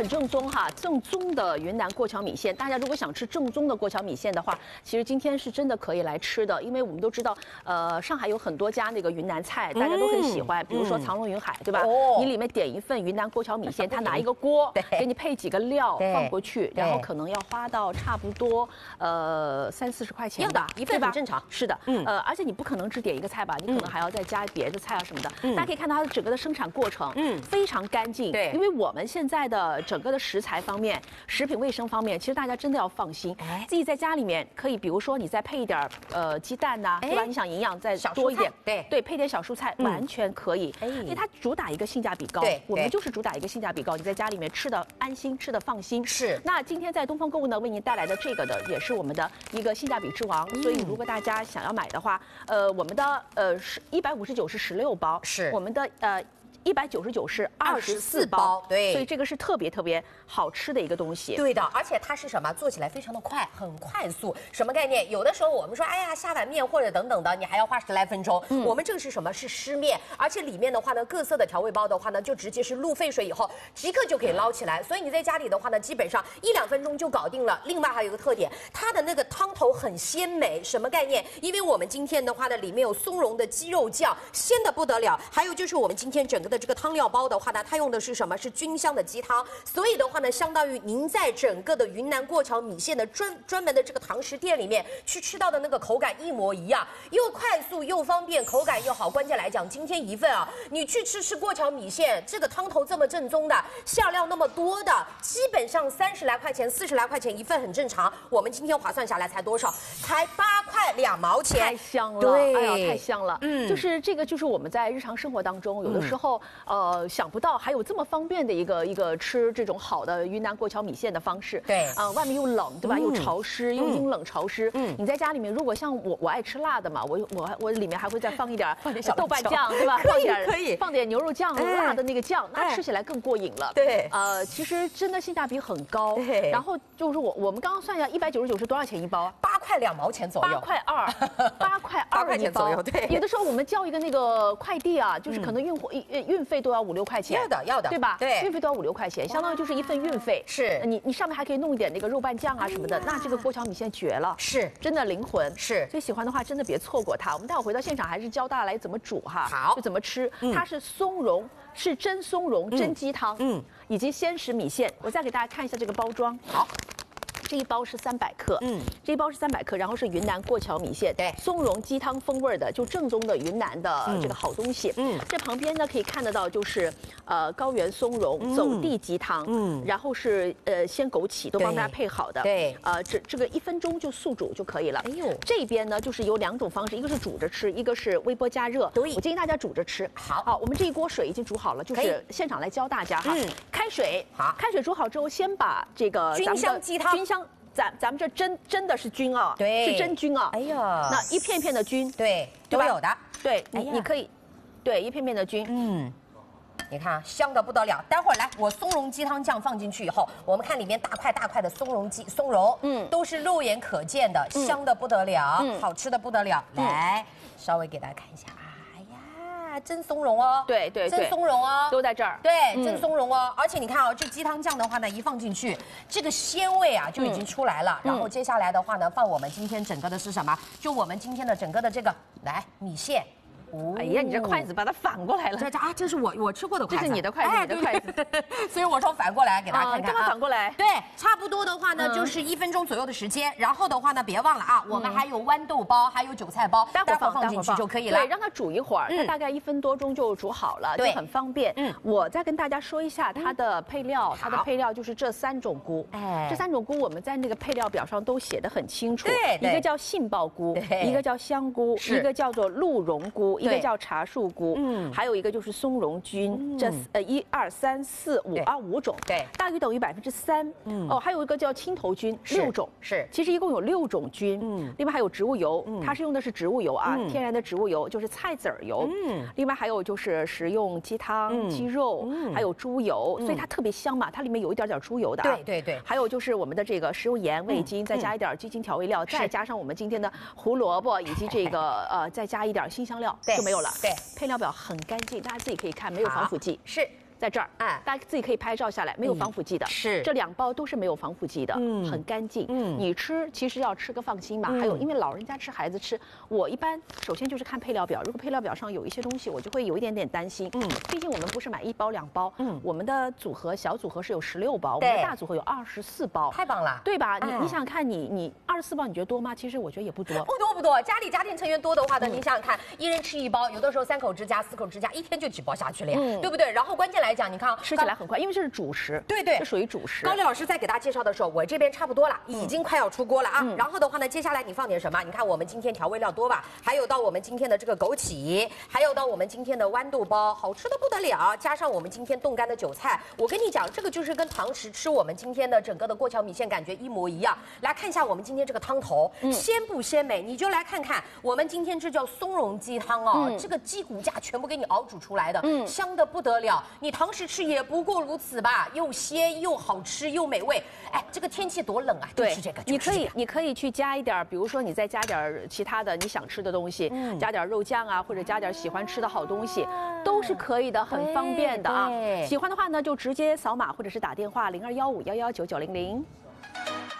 很正宗哈，正宗的云南过桥米线。大家如果想吃正宗的过桥米线的话，其实今天是真的可以来吃的，因为我们都知道，上海有很多家那个云南菜，大家都很喜欢，比如说藏龙云海，对吧？你里面点一份云南过桥米线，他拿一个锅，给你配几个料放过去，然后可能要花到差不多30-40块钱吧， 一份很正常。 是的，而且你不可能只点一个菜吧，你可能还要再加别的菜啊什么的。大家可以看到它的整个的生产过程，非常干净。对，因为我们现在的整个的食材方面、食品卫生方面，其实大家真的要放心。自己在家里面可以，比如说你再配一点鸡蛋呐，对吧？你想营养再多一点，对，配点小蔬菜完全可以。因为它主打一个性价比高，我们就是主打一个性价比高，你在家里面吃的安心，吃的放心。是。那今天在东方购物呢，为您带来的这个的也是我们的一个性价比之王，所以如果大家想要买的话，我们的是159是16包，是我们的199是24包，对，所以这个是特别特别好吃的一个东西。 对的，而且它是什么？做起来非常的快，很快速。什么概念？有的时候我们说，哎呀，下碗面或者等等的，你还要花10来分钟。我们这个是什么？是湿面，而且里面的话呢，各色的调味包的话呢，就直接是入沸水以后，即刻就可以捞起来。所以你在家里的话呢，基本上1-2分钟就搞定了。另外还有一个特点，它的那个汤头很鲜美。什么概念？因为我们今天的话呢，里面有松茸的鸡肉酱，鲜的不得了。还有就是我们今天整个的这个汤料包的话呢，它用的是什么？是菌香的鸡汤，所以的话呢，相当于您在整个的云南过桥米线的专门的这个堂食店里面去吃到的那个口感一模一样，又快速又方便，口感又好。关键来讲，今天一份啊，你去吃过桥米线，这个汤头这么正宗的，馅料那么多的，基本上30来块钱、40来块钱一份很正常。我们今天划算下来才多少？才8块2毛钱， 太香了！对，哎呀，太香了。就是这个，就是我们在日常生活当中，有的时候想不到还有这么方便的一个吃这种好的云南过桥米线的方式。对，外面又冷，对吧？又潮湿，又阴冷潮湿。你在家里面，如果像我爱吃辣的嘛，我里面还会再放一点豆瓣酱，对吧？放点牛肉酱，辣的那个酱，那吃起来更过瘾了。对，其实真的性价比很高。对，然后就是我们刚刚算一下，199是多少钱一包 ？8块2毛钱左右。 8块2一包。左右。对，有的时候我们叫一个那个快递啊，就是可能运费都要5-6块钱。要的，对吧？对，运费都要5-6块钱，相当于就是一份运费。是，你上面还可以弄一点那个肉瓣酱啊什么的，那这个过桥米线绝了，是真的灵魂。是，所以喜欢的话真的别错过它。我们待会回到现场还是教大家来怎么煮哈，好，就怎么吃。它是松茸，是真松茸真鸡汤，以及鲜食米线。我再给大家看一下这个包装。好。这一包是300克，这一包是300克，然后是云南过桥米线，对，松茸鸡汤风味的，就正宗的云南的这个好东西。这旁边呢可以看得到，就是高原松茸、走地鸡汤，然后是鲜枸杞，都帮大家配好的。对，这个1分钟就速煮就可以了。哎呦，这边呢就是有2种方式，一个是煮着吃，一个是微波加热。对，我建议大家煮着吃。好，我们这一锅水已经煮好了，就是现场来教大家哈。开水，好，开水煮好之后，先把这个菌香鸡汤。 咱们这真的是菌啊，对，是真菌啊。哎呀，那一片片的菌，对，都有的。对，你可以，对，一片片的菌， 你看啊，香的不得了。待会儿来，我松茸鸡汤酱放进去以后，我们看里面大块大块的松茸，都是肉眼可见的，香的不得了，好吃的不得了。来，稍微给大家看一下。真松茸哦，对，真松茸哦，都在这儿。对，真松茸哦，而且你看哦，这鸡汤酱的话呢，一放进去，这个鲜味啊就已经出来了。然后接下来的话呢，放我们今天整个的是什么？就我们今天的整个的这个来米线。 哎呀，你这筷子把它反过来了。 这是我吃过的筷子， 这是你的筷子，你的筷子。 所以我说反过来给大家看看这么反过来。 对，差不多的话呢，就是1分钟左右的时间。然后的话呢，别忘了啊，我们还有豌豆包，还有韭菜包，待会儿放进去就可以了。 对，让它煮一会儿，它大概1分多钟就煮好了，就很方便。我再跟大家说一下它的配料，它的配料就是这3种菇。这3种菇我们在那个配料表上都写得很清楚。对，一个叫杏鲍菇，一个叫香菇，一个叫做鹿茸菇，一个叫茶树菇，还有一个就是松茸菌，这1、2、3、4、5种，对，大于等于3%。哦，还有一个叫青头菌，6种，是，其实一共有6种菌。另外还有植物油，它是用的是植物油啊，天然的植物油，就是菜籽油。另外还有就是食用鸡汤、鸡肉，还有猪油，所以它特别香嘛，它里面有一点猪油的。对。还有就是我们的这个食用盐、味精，再加一点鸡精调味料，再加上我们今天的胡萝卜以及这个再加一点辛香料就没有了。对，配料表很干净，大家自己可以看，没有防腐剂。是。 在这儿，大家自己可以拍照下来，没有防腐剂的， 是这2包都是没有防腐剂的，很干净。你吃其实要吃个放心嘛。还有，因为老人家吃，孩子吃，我一般首先就是看配料表，如果配料表上有一些东西，我就会有一点点担心。毕竟我们不是买1包2包，我们的组合小组合是有16包，我们的大组合有24包， 太棒了， 对吧？你想看你24包，你觉得多吗？其实我觉得也不多， 不多。家里家庭成员多的话呢，你想想看，1人吃1包，有的时候3口之家、4口之家，一天就几包下去了呀，对不对？然后关键来讲，你看吃起来很快，因为这是主食， 对， 这属于主食。 高丽老师在给大家介绍的时候，我这边差不多了，已经快要出锅了啊。然后的话呢，接下来你放点什么？你看我们今天调味料多吧？还有到我们今天的这个枸杞，还有到我们今天的豌豆包，好吃的不得了。加上我们今天冻干的韭菜，我跟你讲，这个就是跟堂食吃我们今天的整个的过桥米线感觉一模一样。来看一下我们今天这个汤头，鲜不鲜美？你就来看看我们今天这叫松茸鸡汤哦，这个鸡骨架全部给你熬煮出来的，香的不得了。你堂食吃也不过如此吧，又鲜又好吃又美味。哎，这个天气多冷啊，就是这个。 你可以去加一点，比如说你再加点其他的你想吃的东西，加点肉酱啊，或者加点喜欢吃的好东西，都是可以的，很方便的啊。喜欢的话呢，就直接扫码或者是打电话0215119900。